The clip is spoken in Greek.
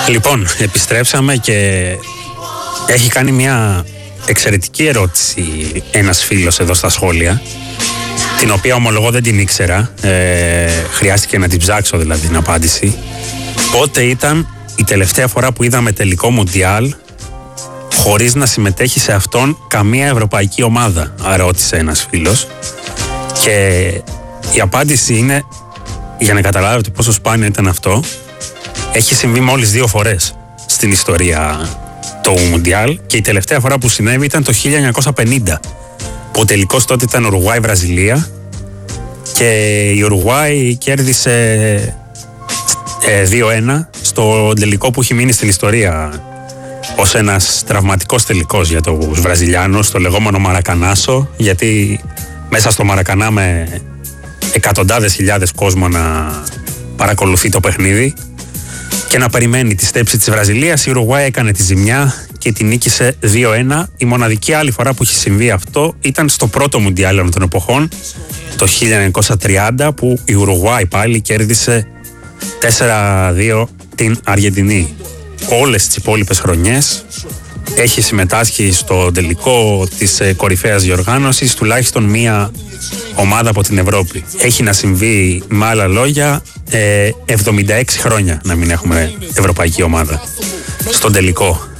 Λοιπόν, επιστρέψαμε και έχει κάνει μια εξαιρετική ερώτηση ένας φίλος εδώ στα σχόλια, την οποία ομολογώ δεν την ήξερα, χρειάστηκε να την ψάξω δηλαδή την απάντηση. Πότε ήταν η τελευταία φορά που είδαμε τελικό Μουντιάλ χωρίς να συμμετέχει σε αυτόν καμία ευρωπαϊκή ομάδα, ρώτησε ένας φίλος. Και η απάντηση είναι, για να καταλάβετε πόσο σπάνιο ήταν αυτό, έχει συμβεί μόλις 2 φορές στην ιστορία του Μουντιάλ και η τελευταία φορά που συνέβη ήταν το 1950, που ο τελικός τότε ήταν Ουρουγουάη-Βραζιλία και η Ουρουγουάη κέρδισε 2-1 στο τελικό που έχει μείνει στην ιστορία ως ένας τραυματικός τελικός για τους Βραζιλιάνους, το λεγόμενο Μαρακανάσο, γιατί μέσα στο Μαρακανά με εκατοντάδες χιλιάδες κόσμο να παρακολουθεί το παιχνίδι και να περιμένει τη στέψη της Βραζιλίας, η Ουρουγουάη έκανε τη ζημιά και την νίκησε 2-1. Η μοναδική άλλη φορά που έχει συμβεί αυτό ήταν στο πρώτο Μουντιάλ των εποχών, το 1930, που η Ουρουγουάη πάλι κέρδισε 4-2 την Αργεντινή. Όλες τις υπόλοιπες χρονιές έχει συμμετάσχει στο τελικό της κορυφαίας διοργάνωσης τουλάχιστον μία ομάδα από την Ευρώπη. Έχει να συμβεί, με άλλα λόγια, 76 χρόνια να μην έχουμε ευρωπαϊκή ομάδα στον τελικό.